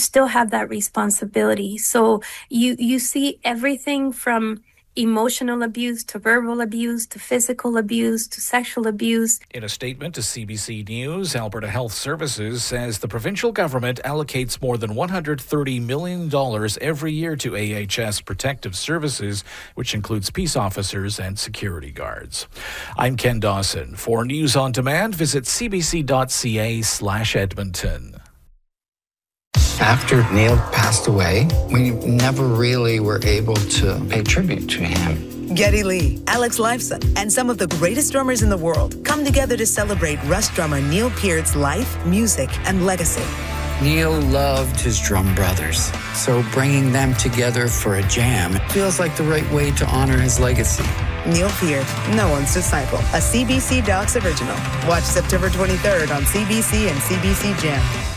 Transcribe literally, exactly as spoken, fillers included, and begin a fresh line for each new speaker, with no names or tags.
still have that responsibility. So you you see everything from emotional abuse to verbal abuse to physical abuse to sexual abuse.
In a statement to C B C News, Alberta Health Services says the provincial government allocates more than one hundred thirty million dollars every year to A H S protective services, which includes peace officers and security guards. I'm Ken Dawson. For News on Demand, visit cbc.ca slash Edmonton.
After Neil passed away, we never really were able to pay tribute to him.
Geddy Lee, Alex Lifeson, and some of the greatest drummers in the world come together to celebrate Rush drummer Neil Peart's life, music, and legacy.
Neil loved his drum brothers, so bringing them together for a jam feels like the right way to honor his legacy.
Neil Peart, No One's Disciple, a C B C Docs original. Watch September twenty-third on C B C and C B C Gem.